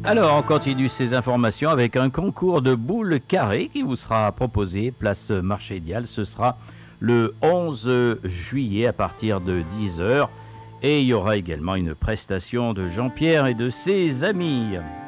Alors, on continue ces informations avec un concours de boules carrées qui vous sera proposé, place Marché Dial. Ce sera le 11 juillet à partir de 10 heures. Et il y aura également une prestation de Jean-Pierre et de ses amis.